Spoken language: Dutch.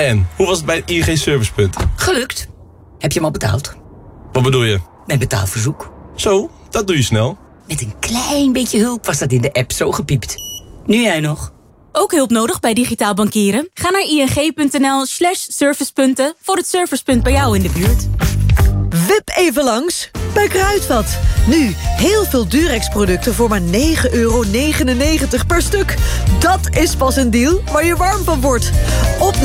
En, hoe was het bij het ING Servicepunt? Gelukt. Heb je hem al betaald? Wat bedoel je? Mijn betaalverzoek. Zo, dat doe je snel. Met een klein beetje hulp was dat in de app zo gepiept. Nu jij nog. Ook hulp nodig bij digitaal bankieren? Ga naar ing.nl/servicepunten voor het servicepunt bij jou in de buurt. Wip even langs bij Kruidvat. Nu heel veel Durex-producten voor maar €9,99 per stuk. Dat is pas een deal waar je warm van wordt. Op